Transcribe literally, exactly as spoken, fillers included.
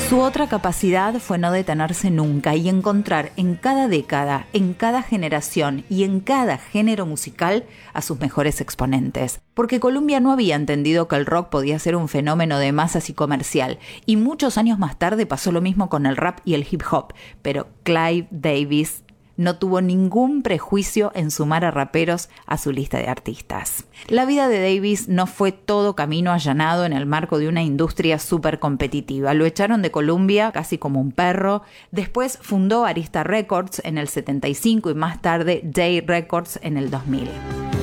Su otra capacidad fue no detenerse nunca y encontrar en cada década, en cada generación y en cada género musical a sus mejores exponentes. Porque Columbia no había entendido que el rock podía ser un fenómeno de masas y comercial, y muchos años más tarde pasó lo mismo con el rap y el hip hop, pero Clive Davis no tuvo ningún prejuicio en sumar a raperos a su lista de artistas. La vida de Davis no fue todo camino allanado en el marco de una industria súper competitiva. Lo echaron de Columbia casi como un perro. Después fundó Arista Records en el setenta y cinco y más tarde Day Records en el dos mil.